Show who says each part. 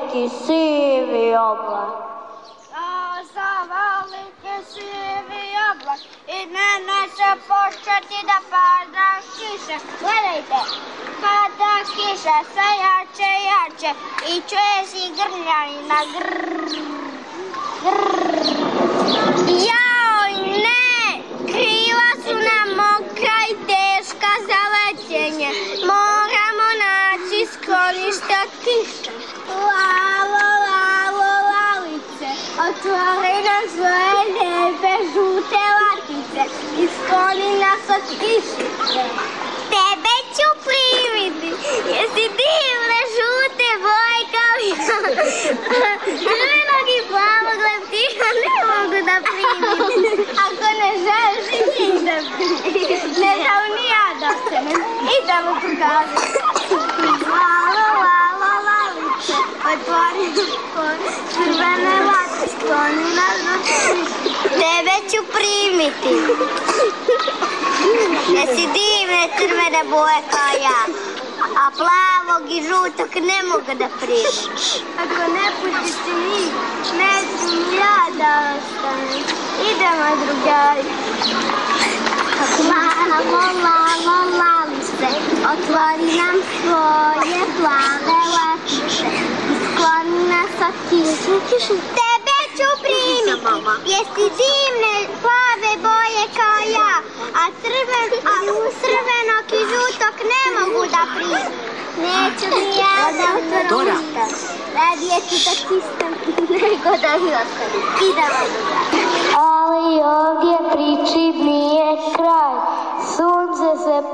Speaker 1: veliki sivi oblak.
Speaker 2: Za veliki sivi oblak i mene će početi da pada kiša. Gledajte, pada kiša sve jače i jače i čuje si grmljanina grrrr, grrrr. Joj, ne! Krila su nam mokra i teška za lećenje. Moramo naći sklonište od kiše. Lalo, lalo, lalice, otvori nam svoje lijepe žute latice i skloni nas od kišice. Tebe ću primiti, jesi divne žute boje kao ja. Crvenog i plavog leptira ne mogu da primiti. Ako ne želiš i ti da primiti, ne dam ni ja da se ne idemo pokazati. Lalo, lalo, lalice, otvori crvene latice, skloni nas od kišice. Tebe ću primiti. Jesi divne crvene boje kao ja, a plavog i žutog ne mogu da primim. Ako ne pustiš njih, neću ja da ostanem. Idemo, drugari. Lalo, lalo, lalice, otvori nam svoje plave latice i skloni nas od kiše. Tebe ću primiti, jesi divne plave boje kao ja, a crvenog i žutog ne mogu da primim. Neću ni ja da otvorim. Radije ću da kistam nego da mi ostavim. Idemo, drugari.
Speaker 1: Ali ovdje priči nije kraj, sunce se